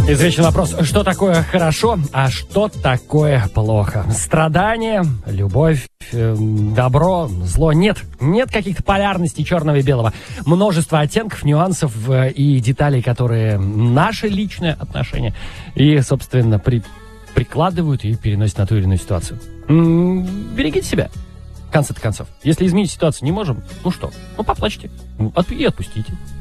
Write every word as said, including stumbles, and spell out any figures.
Извечный вопрос, что такое хорошо, а что такое плохо? Страдание, любовь, э, добро, зло. Нет, нет каких-то полярностей черного и белого. Множество оттенков, нюансов э, и деталей, которые наши личные отношения и, собственно, при, прикладывают и переносят на ту или иную ситуацию. М-м, берегите себя, в конце-то концов. Если изменить ситуацию не можем, ну что, ну поплачьте, ну, от- и отпустите.